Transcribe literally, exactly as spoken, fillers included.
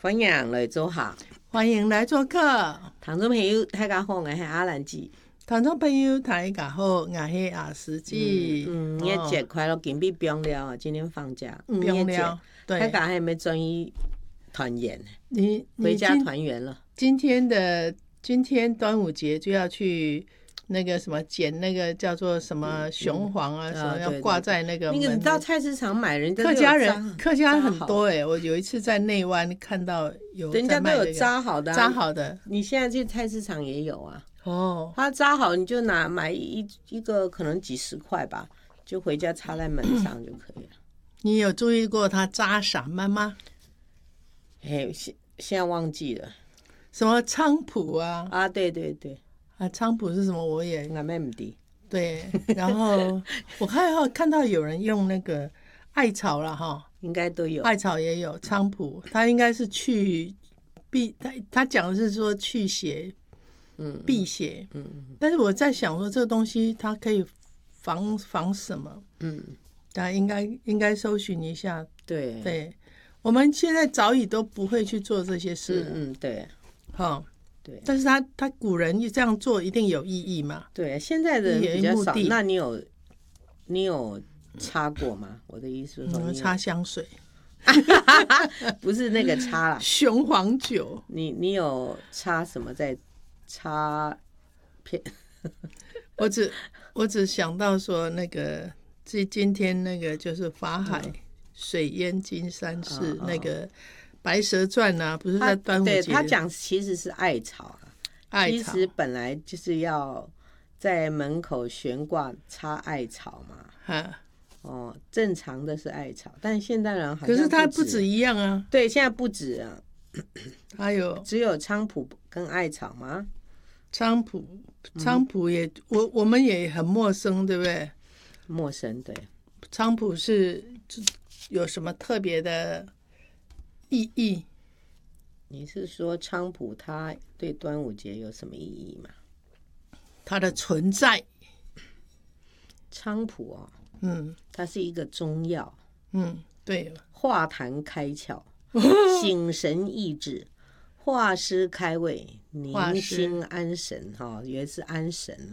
欢迎来做客， 欢迎来做客。 听众朋友大家好，我是阿兰姐。 听众朋友大家好，我是阿司姐。 嗯，五一节快乐，今天不用了，今天放假。 不用了，对， 大家还没终于团圆， 你回家团圆了。 今天的今天端午节就要去那个什么捡那个叫做什么雄黄啊， 嗯、 什么要挂在那个门。 那个你到菜市场买，人家客家人客家人很多哎、欸，我有一次在内湾看到有、 人家都有扎好的、啊， 扎好的。 你现在去菜市场也有啊。 哦， 它扎好你就拿买一一个可能几十块吧，就回家插在门上就可以了。 你有注意过它扎啥吗吗？ 哎，现现在忘记了。 什么菖蒲啊？ 啊，对对对。 啊，菖蒲是什么？我也我没唔知。 对，然后我看到看到有人用那个艾草了哈， 应该都有。 艾草也有，菖蒲它应该是去避，他他讲的是说去邪。 嗯， 辟邪， 嗯， 但是我在想说这个东西它可以防防什么？ 嗯， 大家应该应该搜寻一下。 对对，我们现在早已都不会去做这些事了。 嗯嗯，对， 哈， 对。 但是他他古人这样做一定有意义嘛？ 对，现在的人比较少。那你有你有擦过吗？我的意思是说你， 擦香水， 不是那个擦啦， 雄黄酒。 你你有擦什么在？插片， 我只我只想到说那个，今今天那个就是法海、嗯、水淹金山寺、嗯、那个《白蛇传》啊，不是在端午节？ 对，他讲其实是艾草啊， 艾草其实本来就是要在门口悬挂插艾草嘛。 哈哦，正常的是艾草，但现代人好像可是它不止一样啊。 对，现在不止啊， 还有只有菖蒲跟艾草吗？ 菖蒲，菖蒲也、嗯、我我们也很陌生，对不对？ 陌生，对。 菖蒲是有什么特别的意义？ 你是说菖蒲它对端午节有什么意义吗？ 它的存在。 菖蒲哦， 嗯， 它是一个中药， 嗯，对， 化痰开窍，醒神益智。化湿开胃，宁心安神，哈，原来是安神。